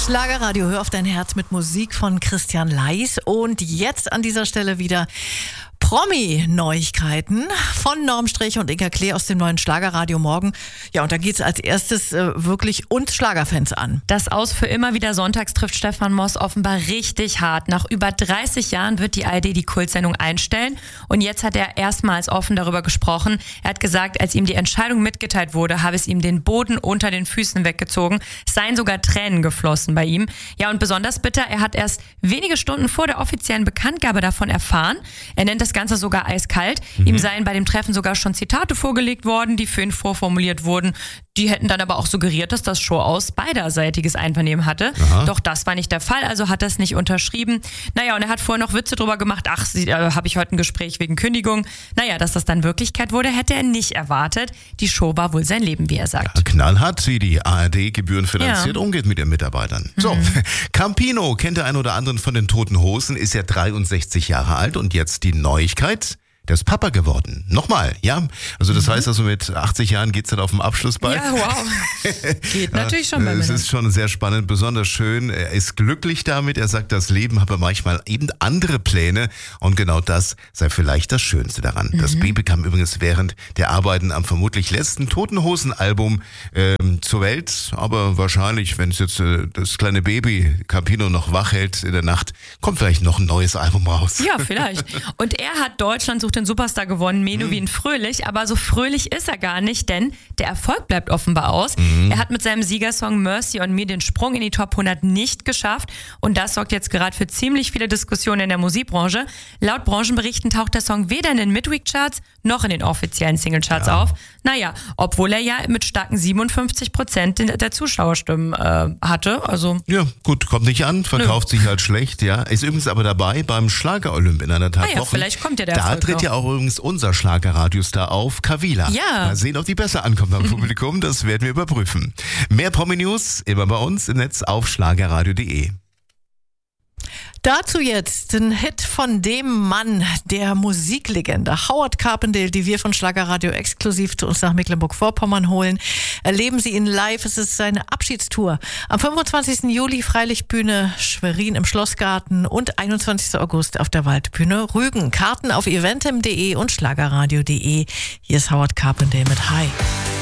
Schlagerradio, hör auf dein Herz mit Musik von Christian Leis. Und jetzt an dieser Stelle wieder Promi-Neuigkeiten von Norm Strich und Inka Klee aus dem neuen Schlagerradio Morgen. Ja, und da geht's als erstes wirklich uns Schlagerfans an. Das Aus für immer wieder sonntags trifft Stefan Moss offenbar richtig hart. Nach über 30 Jahren wird die ARD die Kultsendung einstellen. Und jetzt hat er erstmals offen darüber gesprochen. Er hat gesagt, als ihm die Entscheidung mitgeteilt wurde, habe es ihm den Boden unter den Füßen weggezogen. Es seien sogar Tränen geflossen bei ihm. Ja, und besonders bitter, er hat erst wenige Stunden vor der offiziellen Bekanntgabe davon erfahren. Er nennt das Ganze sogar eiskalt. Ihm seien bei dem Treffen sogar schon Zitate vorgelegt worden, die für ihn vorformuliert wurden. Die hätten dann aber auch suggeriert, dass das Show aus beiderseitiges Einvernehmen hatte. Aha. Doch das war nicht der Fall, also hat er es nicht unterschrieben. Naja, und er hat vorher noch Witze drüber gemacht. Ach, habe ich heute ein Gespräch wegen Kündigung. Naja, dass das dann Wirklichkeit wurde, hätte er nicht erwartet. Die Show war wohl sein Leben, wie er sagt. Ja, knallhart, wie die ARD gebührenfinanziert umgeht mit ihren Mitarbeitern. So, Campino kennt der ein oder anderen von den Toten Hosen, ist ja 63 Jahre alt und jetzt die Neuigkeit. Der ist Papa geworden. Nochmal, ja. Also das heißt also mit 80 Jahren geht's dann auf dem Abschlussball. Ja, wow. Geht natürlich schon bei mir. Es ist schon sehr spannend, besonders schön. Er ist glücklich damit. Er sagt, das Leben habe manchmal eben andere Pläne. Und genau das sei vielleicht das Schönste daran. Das Baby kam übrigens während der Arbeiten am vermutlich letzten Toten Hosen-Album zur Welt. Aber wahrscheinlich, wenn es jetzt das kleine Baby Campino noch wach hält in der Nacht, kommt vielleicht noch ein neues Album raus. Ja, vielleicht. Und er hat Deutschland sucht den Superstar gewonnen, Menowin Fröhlich, aber so fröhlich ist er gar nicht, denn der Erfolg bleibt offenbar aus. Er hat mit seinem Siegersong Mercy on Me den Sprung in die Top 100 nicht geschafft und das sorgt jetzt gerade für ziemlich viele Diskussionen in der Musikbranche. Laut Branchenberichten taucht der Song weder in den Midweek-Charts noch in den offiziellen Singlecharts auf. Naja, obwohl er ja mit starken 57% der Zuschauerstimmen hatte. Also ja, gut, kommt nicht an, verkauft sich halt schlecht, ja. Ist übrigens aber dabei beim Schlager-Olymp in einer Tat Wochen. Vielleicht kommt ja der Erfolg Da tritt ja auch übrigens unser Schlagerradiostar auf, Kavila. Ja. Mal sehen, ob die besser ankommt beim Publikum, das werden wir überprüfen. Mehr Promi-News immer bei uns im Netz auf schlagerradio.de. Dazu jetzt ein Hit von dem Mann, der Musiklegende Howard Carpendale, die wir von Schlagerradio exklusiv zu uns nach Mecklenburg-Vorpommern holen. Erleben Sie ihn live, es ist seine Abschiedstour. Am 25. Juli Freilichtbühne Schwerin im Schlossgarten und 21. August auf der Waldbühne Rügen. Karten auf eventim.de und schlagerradio.de. Hier ist Howard Carpendale mit Hi.